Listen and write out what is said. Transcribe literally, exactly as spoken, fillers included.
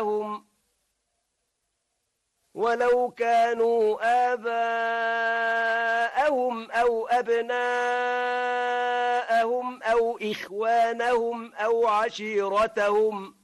لهم ولو كانوا آباءهم أو أبناءهم أو إخوانهم أو عشيرتهم